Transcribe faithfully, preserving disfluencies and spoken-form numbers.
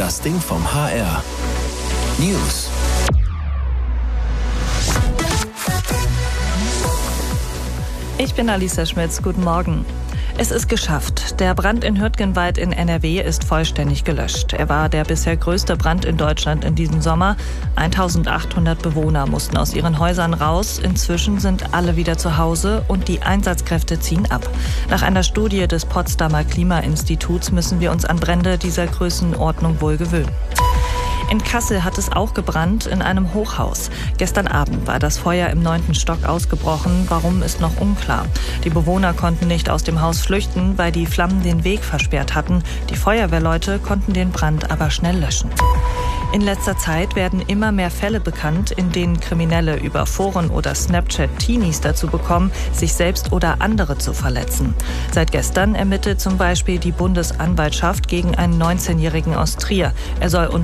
Das Ding vom H R. News. Ich bin Alisa Schmitz. Guten Morgen. Es ist geschafft. Der Brand in Hürtgenwald in N R W ist vollständig gelöscht. Er war der bisher größte Brand in Deutschland in diesem Sommer. eintausendachthundert Bewohner mussten aus ihren Häusern raus. Inzwischen sind alle wieder zu Hause und die Einsatzkräfte ziehen ab. Nach einer Studie des Potsdamer Klimainstituts müssen wir uns an Brände dieser Größenordnung wohl gewöhnen. In Kassel hat es auch gebrannt in einem Hochhaus. Gestern Abend war das Feuer im neunten Stock ausgebrochen. Warum, ist noch unklar. Die Bewohner konnten nicht aus dem Haus flüchten, weil die Flammen den Weg versperrt hatten. Die Feuerwehrleute konnten den Brand aber schnell löschen. In letzter Zeit werden immer mehr Fälle bekannt, in denen Kriminelle über Foren oder Snapchat Teenies dazu bekommen, sich selbst oder andere zu verletzen. Seit gestern ermittelt zum Beispiel die Bundesanwaltschaft gegen einen neunzehnjährigen aus Trier. Er soll